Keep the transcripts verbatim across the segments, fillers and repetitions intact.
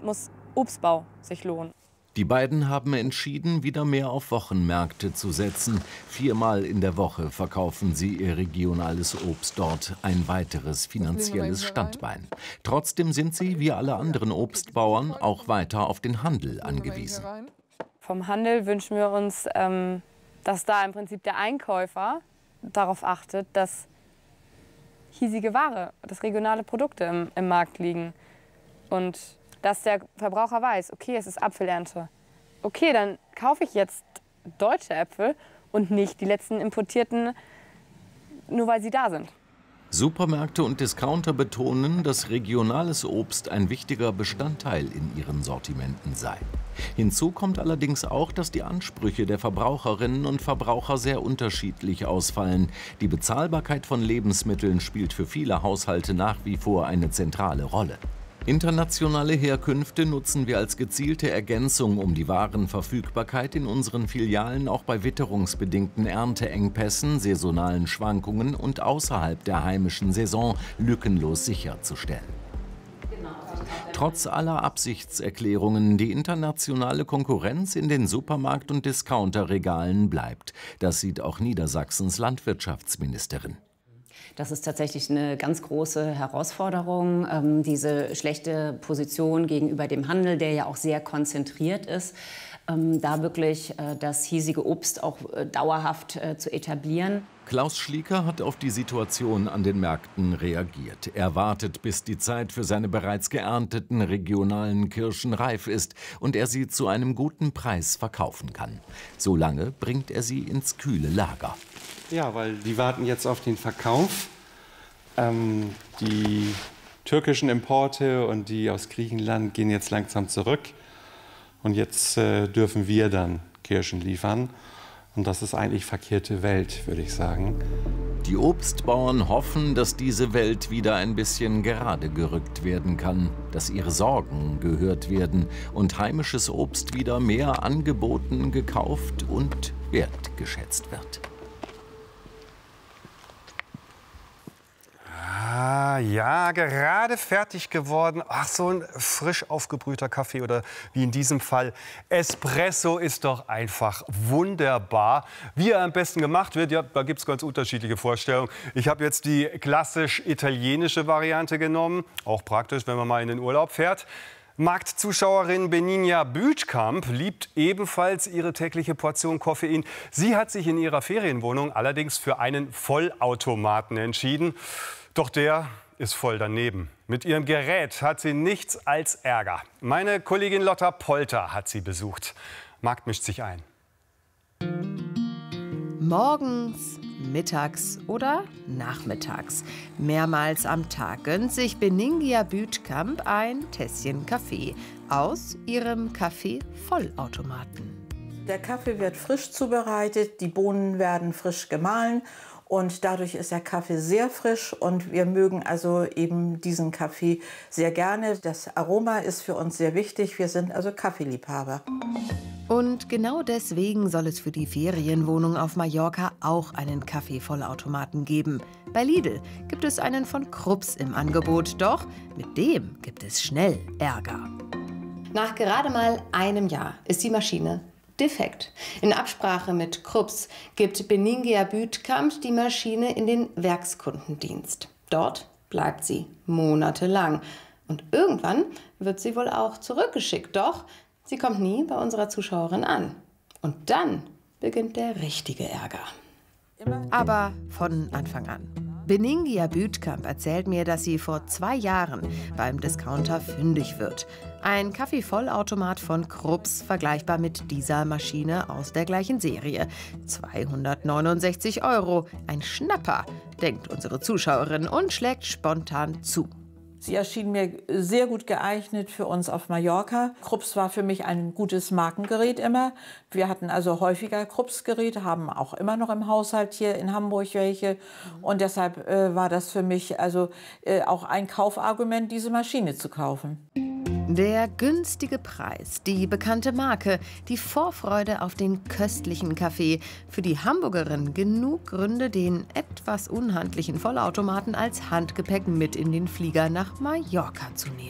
muss Obstbau sich lohnen. Die beiden haben entschieden, wieder mehr auf Wochenmärkte zu setzen. Viermal in der Woche verkaufen sie ihr regionales Obst dort, ein weiteres finanzielles Standbein. Trotzdem sind sie, wie alle anderen Obstbauern, auch weiter auf den Handel angewiesen. Vom Handel wünschen wir uns, ähm, dass da im Prinzip der Einkäufer darauf achtet, dass hiesige Ware, dass regionale Produkte im, im Markt liegen. Und dass der Verbraucher weiß, okay, es ist Apfelernte. Okay, dann kaufe ich jetzt deutsche Äpfel und nicht die letzten importierten, nur weil sie da sind. Supermärkte und Discounter betonen, dass regionales Obst ein wichtiger Bestandteil in ihren Sortimenten sei. Hinzu kommt allerdings auch, dass die Ansprüche der Verbraucherinnen und Verbraucher sehr unterschiedlich ausfallen. Die Bezahlbarkeit von Lebensmitteln spielt für viele Haushalte nach wie vor eine zentrale Rolle. Internationale Herkünfte nutzen wir als gezielte Ergänzung, um die Warenverfügbarkeit in unseren Filialen auch bei witterungsbedingten Ernteengpässen, saisonalen Schwankungen und außerhalb der heimischen Saison lückenlos sicherzustellen. Trotz aller Absichtserklärungen, die internationale Konkurrenz in den Supermarkt- und Discounterregalen bleibt. Das sieht auch Niedersachsens Landwirtschaftsministerin. Das ist tatsächlich eine ganz große Herausforderung, ähm, diese schlechte Position gegenüber dem Handel, der ja auch sehr konzentriert ist, ähm, da wirklich äh, das hiesige Obst auch äh, dauerhaft äh, zu etablieren. Klaus Schlieker hat auf die Situation an den Märkten reagiert. Er wartet, bis die Zeit für seine bereits geernteten regionalen Kirschen reif ist und er sie zu einem guten Preis verkaufen kann. Solange bringt er sie ins kühle Lager. Ja, weil die warten jetzt auf den Verkauf. Ähm, die türkischen Importe und die aus Griechenland gehen jetzt langsam zurück. Und jetzt äh, dürfen wir dann Kirschen liefern. Und das ist eigentlich verkehrte Welt, würde ich sagen. Die Obstbauern hoffen, dass diese Welt wieder ein bisschen gerade gerückt werden kann, dass ihre Sorgen gehört werden und heimisches Obst wieder mehr angeboten, gekauft und wertgeschätzt wird. Ah, ja, gerade fertig geworden. Ach, so ein frisch aufgebrühter Kaffee oder wie in diesem Fall Espresso ist doch einfach wunderbar. Wie er am besten gemacht wird, ja, da gibt es ganz unterschiedliche Vorstellungen. Ich habe jetzt die klassisch italienische Variante genommen. Auch praktisch, wenn man mal in den Urlaub fährt. Marktzuschauerin Beninia Bütkamp liebt ebenfalls ihre tägliche Portion Koffein. Sie hat sich in ihrer Ferienwohnung allerdings für einen Vollautomaten entschieden. Doch der ist voll daneben. Mit ihrem Gerät hat sie nichts als Ärger. Meine Kollegin Lotta Polter hat sie besucht. Markt mischt sich ein. Morgens, mittags oder nachmittags. Mehrmals am Tag gönnt sich Beninia Bütkamp ein Tässchen Kaffee aus ihrem Kaffee-Vollautomaten. Der Kaffee wird frisch zubereitet, die Bohnen werden frisch gemahlen. Und dadurch ist der Kaffee sehr frisch und wir mögen also eben diesen Kaffee sehr gerne. Das Aroma ist für uns sehr wichtig. Wir sind also Kaffeeliebhaber. Und genau deswegen soll es für die Ferienwohnung auf Mallorca auch einen Kaffee-Vollautomaten geben. Bei Lidl gibt es einen von Krups im Angebot, doch mit dem gibt es schnell Ärger. Nach gerade mal einem Jahr ist die Maschine defekt. In Absprache mit Krups gibt Beninia Bütkamp die Maschine in den Werkskundendienst. Dort bleibt sie monatelang. Und irgendwann wird sie wohl auch zurückgeschickt. Doch sie kommt nie bei unserer Zuschauerin an. Und dann beginnt der richtige Ärger. Aber von Anfang an. Beninia Bütkamp erzählt mir, dass sie vor zwei Jahren beim Discounter fündig wird. Ein Kaffee-Vollautomat von Krups, vergleichbar mit dieser Maschine aus der gleichen Serie. zweihundertneunundsechzig Euro, ein Schnapper, denkt unsere Zuschauerin und schlägt spontan zu. Sie erschien mir sehr gut geeignet für uns auf Mallorca. Krups war für mich ein gutes Markengerät immer. Wir hatten also häufiger Krups-Geräte, haben auch immer noch im Haushalt hier in Hamburg welche. Und deshalb äh, war das für mich also äh, auch ein Kaufargument, diese Maschine zu kaufen. Der günstige Preis, die bekannte Marke, die Vorfreude auf den köstlichen Kaffee. Für die Hamburgerin genug Gründe, den etwas unhandlichen Vollautomaten als Handgepäck mit in den Flieger nach Mallorca zu nehmen.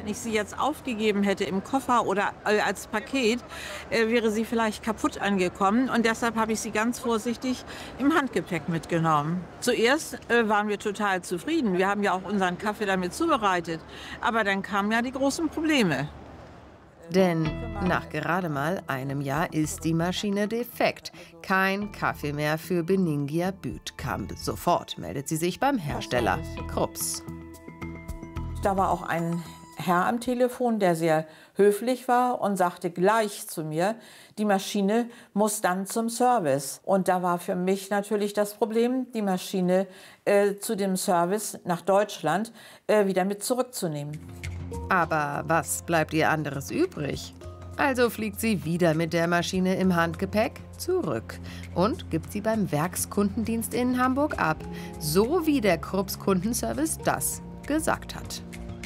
Wenn ich sie jetzt aufgegeben hätte im Koffer oder als Paket, äh, wäre sie vielleicht kaputt angekommen. Und deshalb habe ich sie ganz vorsichtig im Handgepäck mitgenommen. Zuerst äh, waren wir total zufrieden. Wir haben ja auch unseren Kaffee damit zubereitet. Aber dann kamen ja die großen Probleme. Denn nach gerade mal einem Jahr ist die Maschine defekt. Kein Kaffee mehr für Beningia Büdkamp. Sofort meldet sie sich beim Hersteller Krups. Da war auch ein Herr am Telefon, der sehr höflich war und sagte gleich zu mir, die Maschine muss dann zum Service. Und da war für mich natürlich das Problem, die Maschine äh, zu dem Service nach Deutschland äh, wieder mit zurückzunehmen. Aber was bleibt ihr anderes übrig? Also fliegt sie wieder mit der Maschine im Handgepäck zurück und gibt sie beim Werkskundendienst in Hamburg ab, so wie der Krups Kundenservice das gesagt hat.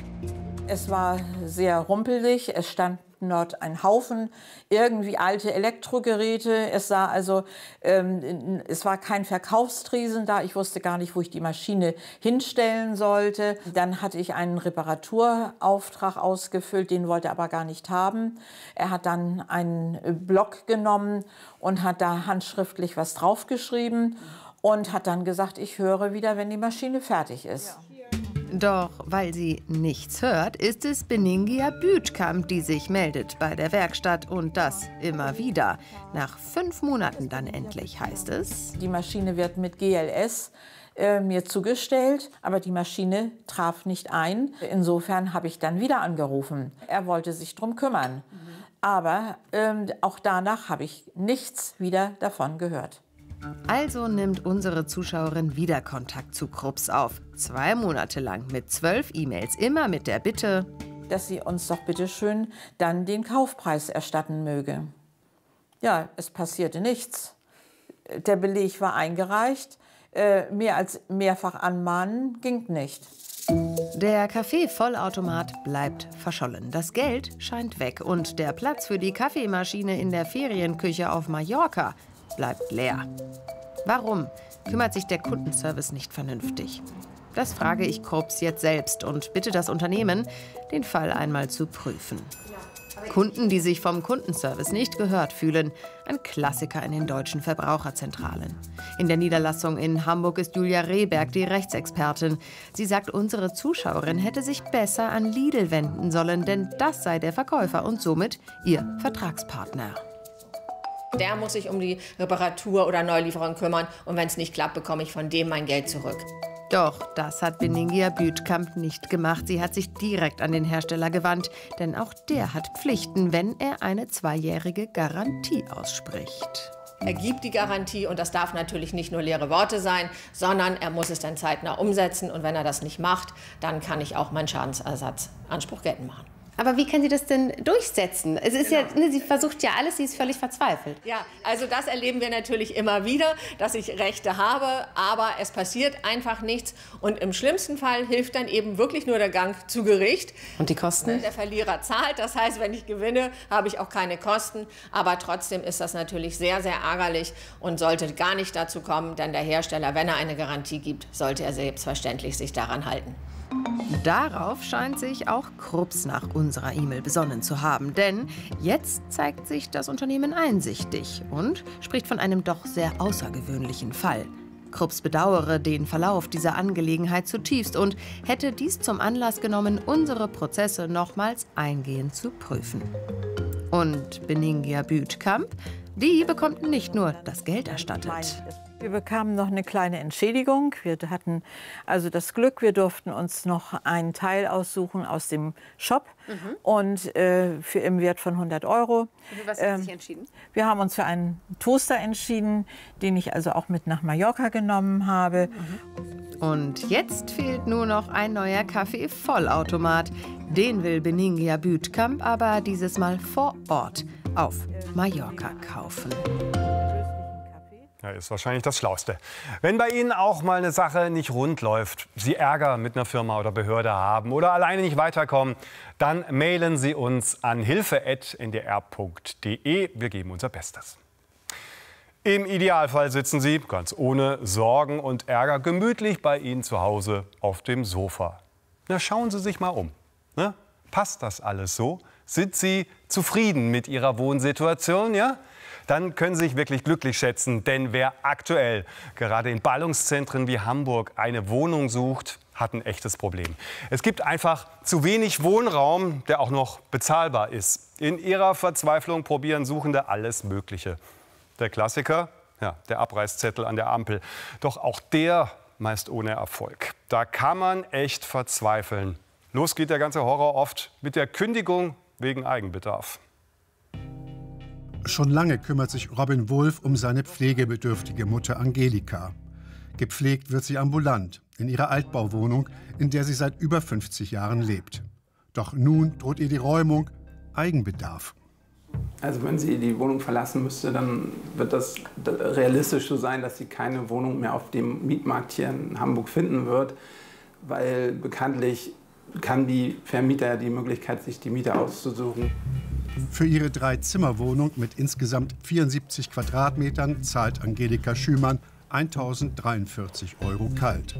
Es war sehr rumpelig, es stand dort ein Haufen irgendwie alte Elektrogeräte. Es sah also, ähm, es war kein Verkaufstresen da. Ich wusste gar nicht, wo ich die Maschine hinstellen sollte. Dann hatte ich einen Reparaturauftrag ausgefüllt, den wollte er aber gar nicht haben. Er hat dann einen Block genommen und hat da handschriftlich was draufgeschrieben und hat dann gesagt, ich höre wieder, wenn die Maschine fertig ist. Ja. Doch weil sie nichts hört, ist es Beningia Büdkamp, die sich meldet bei der Werkstatt und das immer wieder. Nach fünf Monaten dann endlich heißt es: Die Maschine wird mit G L S äh, mir zugestellt, aber die Maschine traf nicht ein. Insofern habe ich dann wieder angerufen. Er wollte sich drum kümmern. Mhm. Aber ähm, auch danach habe ich nichts wieder davon gehört. Also nimmt unsere Zuschauerin wieder Kontakt zu Krups auf. Zwei Monate lang mit zwölf E-Mails, immer mit der Bitte, dass sie uns doch bitte schön dann den Kaufpreis erstatten möge. Ja, es passierte nichts. Der Beleg war eingereicht. Äh, mehr als mehrfach anmahnen ging nicht. Der Kaffee-Vollautomat bleibt verschollen. Das Geld scheint weg und der Platz für die Kaffeemaschine in der Ferienküche auf Mallorca bleibt leer. Warum kümmert sich der Kundenservice nicht vernünftig? Das frage ich Krups jetzt selbst und bitte das Unternehmen, den Fall einmal zu prüfen. Kunden, die sich vom Kundenservice nicht gehört fühlen, ein Klassiker in den deutschen Verbraucherzentralen. In der Niederlassung in Hamburg ist Julia Rehberg die Rechtsexpertin. Sie sagt, unsere Zuschauerin hätte sich besser an Lidl wenden sollen, denn das sei der Verkäufer und somit ihr Vertragspartner. Der muss sich um die Reparatur oder Neulieferung kümmern und wenn es nicht klappt, bekomme ich von dem mein Geld zurück. Doch das hat Beningia Büdkamp nicht gemacht. Sie hat sich direkt an den Hersteller gewandt, denn auch der hat Pflichten, wenn er eine zweijährige Garantie ausspricht. Er gibt die Garantie und das darf natürlich nicht nur leere Worte sein, sondern er muss es dann zeitnah umsetzen und wenn er das nicht macht, dann kann ich auch meinen Schadensersatzanspruch geltend machen. Aber wie kann sie das denn durchsetzen? Es ist genau. ja, ne, sie versucht ja alles, sie ist völlig verzweifelt. Ja, also das erleben wir natürlich immer wieder, dass ich Rechte habe, aber es passiert einfach nichts. Und im schlimmsten Fall hilft dann eben wirklich nur der Gang zu Gericht. Und die Kosten? Der Verlierer zahlt, das heißt, wenn ich gewinne, habe ich auch keine Kosten. Aber trotzdem ist das natürlich sehr, sehr ärgerlich und sollte gar nicht dazu kommen, denn der Hersteller, wenn er eine Garantie gibt, sollte er selbstverständlich sich daran halten. Darauf scheint sich auch Krups nach unserer E-Mail besonnen zu haben. Denn jetzt zeigt sich das Unternehmen einsichtig und spricht von einem doch sehr außergewöhnlichen Fall. Krups bedauere den Verlauf dieser Angelegenheit zutiefst und hätte dies zum Anlass genommen, unsere Prozesse nochmals eingehend zu prüfen. Und Beningia Büdkamp, die bekommt nicht nur das Geld erstattet. Wir bekamen noch eine kleine Entschädigung. Wir hatten also das Glück, wir durften uns noch einen Teil aussuchen aus dem Shop mhm. und äh, für im Wert von hundert Euro. Und für was haben Sie sich entschieden? Wir haben uns für einen Toaster entschieden, den ich also auch mit nach Mallorca genommen habe. Mhm. Und jetzt fehlt nur noch ein neuer Kaffee-Vollautomat. Den will Beningia Büdkamp aber dieses Mal vor Ort auf Mallorca kaufen. Ja, ist wahrscheinlich das Schlauste. Wenn bei Ihnen auch mal eine Sache nicht rund läuft, Sie Ärger mit einer Firma oder Behörde haben oder alleine nicht weiterkommen, dann mailen Sie uns an hilfe at n d r punkt d e. Wir geben unser Bestes. Im Idealfall sitzen Sie ganz ohne Sorgen und Ärger gemütlich bei Ihnen zu Hause auf dem Sofa. Na, schauen Sie sich mal um. Ne? Passt das alles so? Sind Sie zufrieden mit Ihrer Wohnsituation? Ja? Dann können Sie sich wirklich glücklich schätzen, denn wer aktuell gerade in Ballungszentren wie Hamburg eine Wohnung sucht, hat ein echtes Problem. Es gibt einfach zu wenig Wohnraum, der auch noch bezahlbar ist. In ihrer Verzweiflung probieren Suchende alles Mögliche. Der Klassiker, ja, der Abreißzettel an der Ampel. Doch auch der meist ohne Erfolg. Da kann man echt verzweifeln. Los geht der ganze Horror oft mit der Kündigung wegen Eigenbedarf. Schon lange kümmert sich Robin Wulff um seine pflegebedürftige Mutter Angelika. Gepflegt wird sie ambulant in ihrer Altbauwohnung, in der sie seit über fünfzig Jahren lebt. Doch nun droht ihr die Räumung, Eigenbedarf. Also wenn sie die Wohnung verlassen müsste, dann wird das realistisch so sein, dass sie keine Wohnung mehr auf dem Mietmarkt hier in Hamburg finden wird, weil bekanntlich kann die Vermieter die Möglichkeit, sich die Miete auszusuchen. Für ihre Drei-Zimmer-Wohnung mit insgesamt vierundsiebzig Quadratmetern zahlt Angelika Schümann eintausenddreiundvierzig Euro kalt.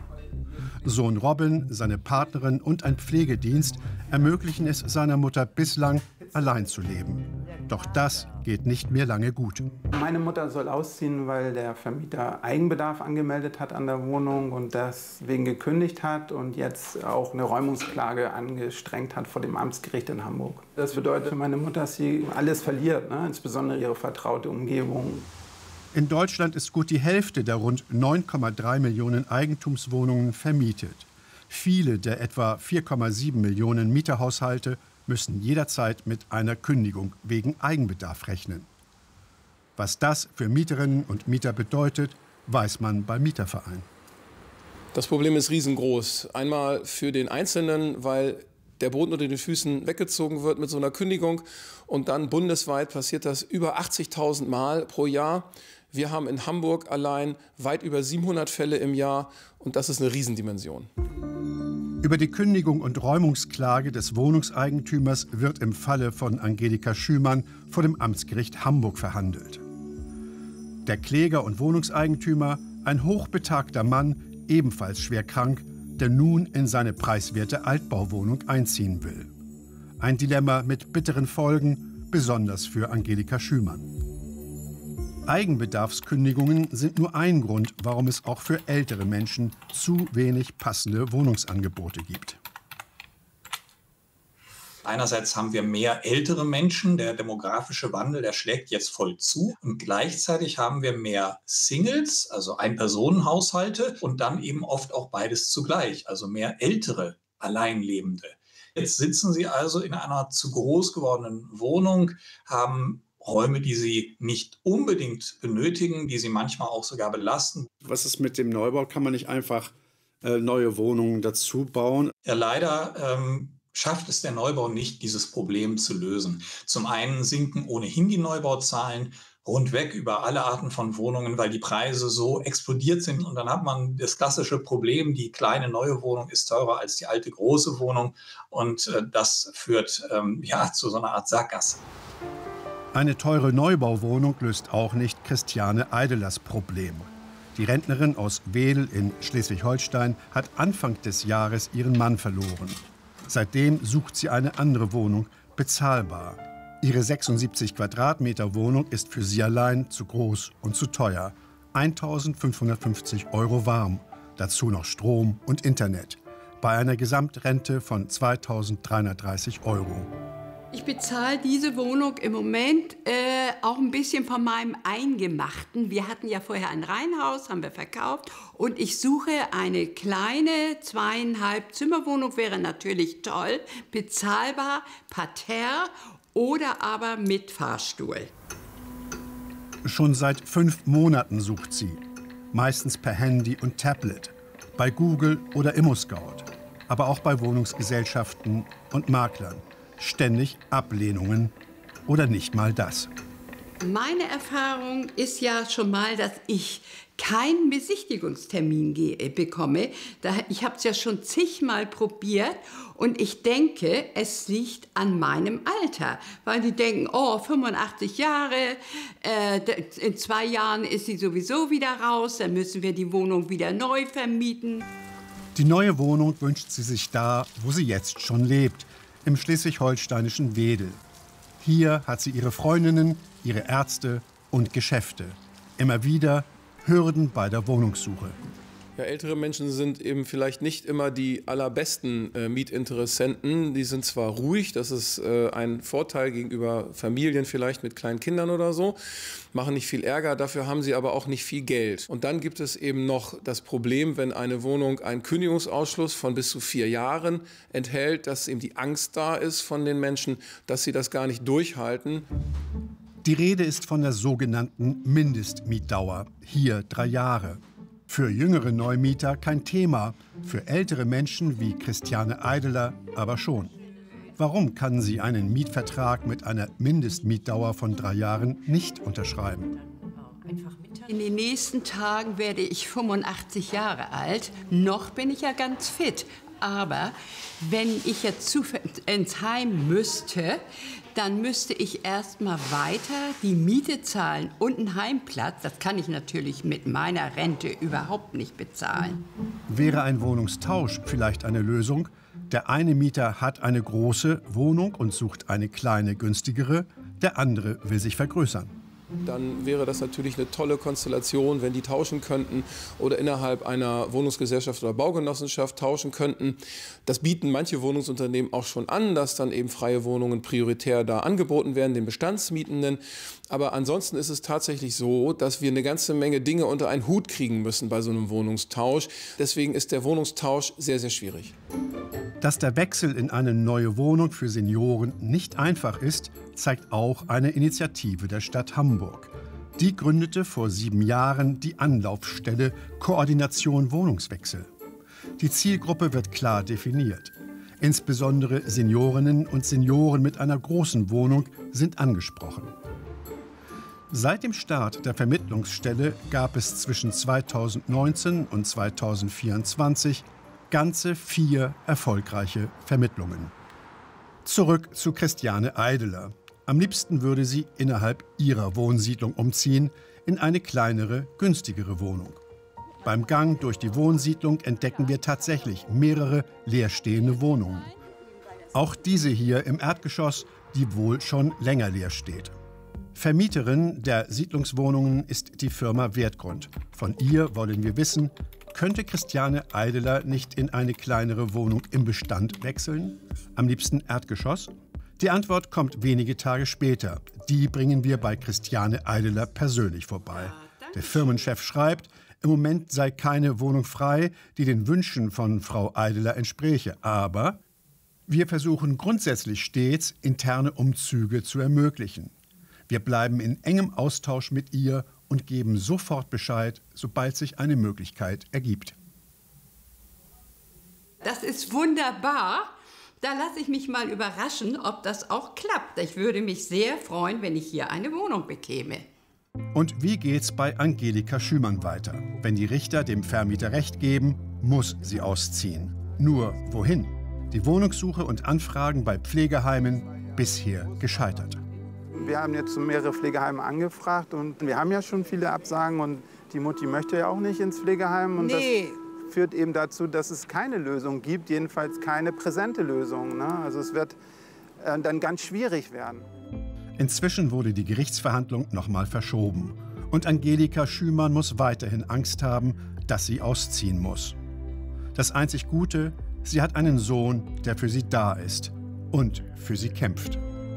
Sohn Robin, seine Partnerin und ein Pflegedienst ermöglichen es seiner Mutter bislang, allein zu leben. Doch das geht nicht mehr lange gut. Meine Mutter soll ausziehen, weil der Vermieter Eigenbedarf angemeldet hat an der Wohnung und deswegen gekündigt hat und jetzt auch eine Räumungsklage angestrengt hat vor dem Amtsgericht in Hamburg. Das bedeutet für meine Mutter, dass sie alles verliert, ne? Insbesondere ihre vertraute Umgebung. In Deutschland ist gut die Hälfte der rund neun Komma drei Millionen Eigentumswohnungen vermietet. Viele der etwa vier Komma sieben Millionen Mieterhaushalte müssen jederzeit mit einer Kündigung wegen Eigenbedarf rechnen. Was das für Mieterinnen und Mieter bedeutet, weiß man beim Mieterverein. Das Problem ist riesengroß. Einmal für den Einzelnen, weil der Boden unter den Füßen weggezogen wird mit so einer Kündigung. Und dann bundesweit passiert das über achtzigtausend Mal pro Jahr. Wir haben in Hamburg allein weit über siebenhundert Fälle im Jahr. Und das ist eine Riesendimension. Über die Kündigung und Räumungsklage des Wohnungseigentümers wird im Falle von Angelika Schümann vor dem Amtsgericht Hamburg verhandelt. Der Kläger und Wohnungseigentümer, ein hochbetagter Mann, ebenfalls schwer krank, der nun in seine preiswerte Altbauwohnung einziehen will. Ein Dilemma mit bitteren Folgen, besonders für Angelika Schümann. Eigenbedarfskündigungen sind nur ein Grund, warum es auch für ältere Menschen zu wenig passende Wohnungsangebote gibt. Einerseits haben wir mehr ältere Menschen, der demografische Wandel, der schlägt jetzt voll zu. Und gleichzeitig haben wir mehr Singles, also Ein-Personen-Haushalte und dann eben oft auch beides zugleich, also mehr ältere Alleinlebende. Jetzt sitzen sie also in einer zu groß gewordenen Wohnung, haben Räume, die sie nicht unbedingt benötigen, die sie manchmal auch sogar belasten. Was ist mit dem Neubau? Kann man nicht einfach äh, neue Wohnungen dazu bauen? Ja, leider ähm, schafft es der Neubau nicht, dieses Problem zu lösen. Zum einen sinken ohnehin die Neubauzahlen rundweg über alle Arten von Wohnungen, weil die Preise so explodiert sind. Und dann hat man das klassische Problem, die kleine neue Wohnung ist teurer als die alte große Wohnung. Und äh, das führt ähm, ja, zu so einer Art Sackgasse. Eine teure Neubauwohnung löst auch nicht Christiane Eidelers Problem. Die Rentnerin aus Wedel in Schleswig-Holstein hat Anfang des Jahres ihren Mann verloren. Seitdem sucht sie eine andere Wohnung, bezahlbar. Ihre sechsundsiebzig Quadratmeter Wohnung ist für sie allein zu groß und zu teuer. eintausendfünfhundertfünfzig Euro warm, dazu noch Strom und Internet. Bei einer Gesamtrente von zweitausenddreihundertdreißig Euro. Ich bezahle diese Wohnung im Moment äh, auch ein bisschen von meinem Eingemachten. Wir hatten ja vorher ein Reihenhaus, haben wir verkauft. Und ich suche eine kleine, zweieinhalb Zimmerwohnung, wäre natürlich toll, bezahlbar, Parterre oder aber mit Fahrstuhl. Schon seit fünf Monaten sucht sie. Meistens per Handy und Tablet. Bei Google oder ImmoScout. Aber auch bei Wohnungsgesellschaften und Maklern. Ständig Ablehnungen oder nicht mal das. Meine Erfahrung ist ja schon mal, dass ich keinen Besichtigungstermin bekomme. Ich habe es ja schon zigmal probiert und ich denke, es liegt an meinem Alter. Weil die denken, oh, fünfundachtzig Jahre, äh, in zwei Jahren ist sie sowieso wieder raus, dann müssen wir die Wohnung wieder neu vermieten. Die neue Wohnung wünscht sie sich da, wo sie jetzt schon lebt. im schleswig-holsteinischen Wedel. Hier hat sie ihre Freundinnen, ihre Ärzte und Geschäfte. Immer wieder Hürden bei der Wohnungssuche. Ja, ältere Menschen sind eben vielleicht nicht immer die allerbesten äh, Mietinteressenten. Die sind zwar ruhig, das ist äh, ein Vorteil gegenüber Familien vielleicht mit kleinen Kindern oder so, machen nicht viel Ärger, dafür haben sie aber auch nicht viel Geld. Und dann gibt es eben noch das Problem, wenn eine Wohnung einen Kündigungsausschluss von bis zu vier Jahren enthält, dass eben die Angst da ist von den Menschen, dass sie das gar nicht durchhalten. Die Rede ist von der sogenannten Mindestmietdauer, hier drei Jahre. Für jüngere Neumieter kein Thema, für ältere Menschen wie Christiane Eideler aber schon. Warum kann sie einen Mietvertrag mit einer Mindestmietdauer von drei Jahren nicht unterschreiben? In den nächsten Tagen werde ich fünfundachtzig Jahre alt. Noch bin ich ja ganz fit. Aber wenn ich jetzt zu, ins Heim müsste, dann müsste ich erst mal weiter die Miete zahlen und einen Heimplatz. Das kann ich natürlich mit meiner Rente überhaupt nicht bezahlen. Wäre ein Wohnungstausch vielleicht eine Lösung? Der eine Mieter hat eine große Wohnung und sucht eine kleine, günstigere. Der andere will sich vergrößern. Dann wäre das natürlich eine tolle Konstellation, wenn die tauschen könnten oder innerhalb einer Wohnungsgesellschaft oder Baugenossenschaft tauschen könnten. Das bieten manche Wohnungsunternehmen auch schon an, dass dann eben freie Wohnungen prioritär da angeboten werden, den Bestandsmietenden. Aber ansonsten ist es tatsächlich so, dass wir eine ganze Menge Dinge unter einen Hut kriegen müssen bei so einem Wohnungstausch. Deswegen ist der Wohnungstausch sehr, sehr schwierig. Dass der Wechsel in eine neue Wohnung für Senioren nicht einfach ist, zeigt auch eine Initiative der Stadt Hamburg. Die gründete vor sieben Jahren die Anlaufstelle Koordination Wohnungswechsel. Die Zielgruppe wird klar definiert. Insbesondere Seniorinnen und Senioren mit einer großen Wohnung sind angesprochen. Seit dem Start der Vermittlungsstelle gab es zwischen zweitausendneunzehn und zweitausendvierundzwanzig ganze vier erfolgreiche Vermittlungen. Zurück zu Christiane Eideler. Am liebsten würde sie innerhalb ihrer Wohnsiedlung umziehen in eine kleinere, günstigere Wohnung. Beim Gang durch die Wohnsiedlung entdecken wir tatsächlich mehrere leerstehende Wohnungen. Auch diese hier im Erdgeschoss, die wohl schon länger leer steht. Vermieterin der Siedlungswohnungen ist die Firma Wertgrund. Von ihr wollen wir wissen, könnte Christiane Eideler nicht in eine kleinere Wohnung im Bestand wechseln? Am liebsten Erdgeschoss? Die Antwort kommt wenige Tage später. Die bringen wir bei Christiane Eideler persönlich vorbei. Der Firmenchef schreibt, im Moment sei keine Wohnung frei, die den Wünschen von Frau Eideler entspräche. Aber wir versuchen grundsätzlich stets, interne Umzüge zu ermöglichen. Wir bleiben in engem Austausch mit ihr und geben sofort Bescheid, sobald sich eine Möglichkeit ergibt. Das ist wunderbar. Da lasse ich mich mal überraschen, ob das auch klappt. Ich würde mich sehr freuen, wenn ich hier eine Wohnung bekäme. Und wie geht's bei Angelika Schümann weiter? Wenn die Richter dem Vermieter Recht geben, muss sie ausziehen. Nur wohin? Die Wohnungssuche und Anfragen bei Pflegeheimen bisher gescheitert. Wir haben jetzt mehrere Pflegeheime angefragt und wir haben ja schon viele Absagen und die Mutti möchte ja auch nicht ins Pflegeheim. Und nee. Das führt eben dazu, dass es keine Lösung gibt, jedenfalls keine präsente Lösung. Ne? Also es wird äh, dann ganz schwierig werden. Inzwischen wurde die Gerichtsverhandlung noch mal verschoben. Und Angelika Schümann muss weiterhin Angst haben, dass sie ausziehen muss. Das einzig Gute, sie hat einen Sohn, der für sie da ist und für sie kämpft.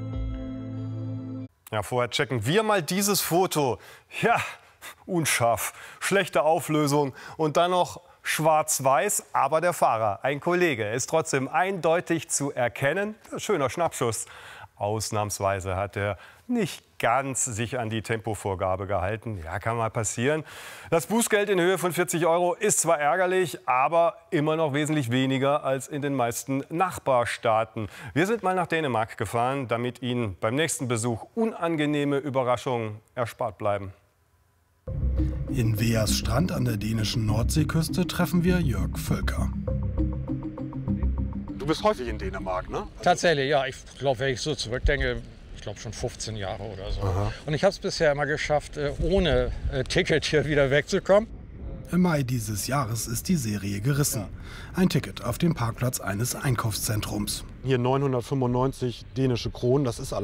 Ja, vorher checken wir mal dieses Foto. Ja, unscharf, schlechte Auflösung und dann noch schwarz-weiß, aber der Fahrer, ein Kollege, ist trotzdem eindeutig zu erkennen. Schöner Schnappschuss. Ausnahmsweise hat er nicht ganz sich an die Tempovorgabe gehalten. Ja, kann mal passieren. Das Bußgeld in Höhe von vierzig Euro ist zwar ärgerlich, aber immer noch wesentlich weniger als in den meisten Nachbarstaaten. Wir sind mal nach Dänemark gefahren, damit Ihnen beim nächsten Besuch unangenehme Überraschungen erspart bleiben. In Veas Strand an der dänischen Nordseeküste treffen wir Jörg Völker. Du bist häufig in Dänemark, ne? Tatsächlich, ja. Ich glaube, wenn ich so zurückdenke, ich glaube schon fünfzehn Jahre oder so. Aha. Und ich habe es bisher immer geschafft, ohne Ticket hier wieder wegzukommen. Im Mai dieses Jahres ist die Serie gerissen. Ein Ticket auf dem Parkplatz eines Einkaufszentrums. Hier neunhundertfünfundneunzig dänische Kronen, das ist